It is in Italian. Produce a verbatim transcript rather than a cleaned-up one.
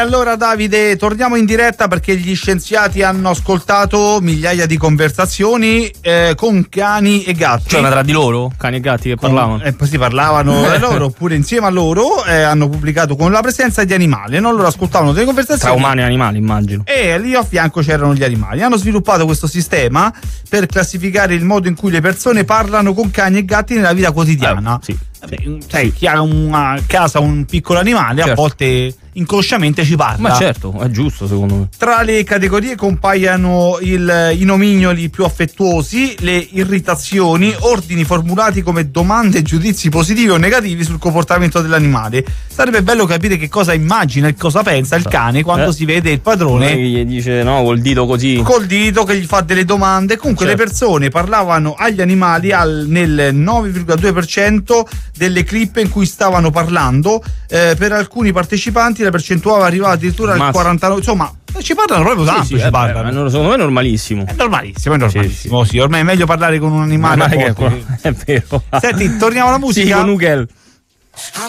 Allora Davide, torniamo in diretta perché gli scienziati hanno ascoltato migliaia di conversazioni eh, con cani e gatti. Cioè, ma tra di loro? Cani e gatti che con, parlavano? E poi si parlavano da loro, oppure insieme a loro eh, hanno pubblicato con la presenza di animali. Non loro ascoltavano delle conversazioni. Tra umani e animali, immagino. E lì a fianco c'erano gli animali. Hanno sviluppato questo sistema per classificare il modo in cui le persone parlano con cani e gatti nella vita quotidiana. Eh, sì. Vabbè, sai, chi ha una casa un piccolo animale, certo, a volte inconsciamente ci parla. Ma certo, è giusto secondo me. Tra le categorie compaiono il, i nomignoli più affettuosi, le irritazioni, ordini formulati come domande e giudizi positivi o negativi sul comportamento dell'animale. Sarebbe bello capire che cosa immagina e cosa pensa il cane quando eh. si vede il padrone. Non è che gli dice no col dito così. Col dito che gli fa delle domande. Comunque certo, le persone parlavano agli animali al, nel nove virgola due per cento delle clip in cui stavano parlando. Eh, per alcuni partecipanti la percentuale arrivava addirittura al quarantanove, insomma ci parlano proprio tanto. Sì, sì, ci eh, parlano. Secondo me è normalissimo. È normalissimo, è normalissimo. Sì, sì. Sì, ormai è meglio parlare con un animale. Che è vero. Senti, torniamo alla musica. Sì, con Ugel.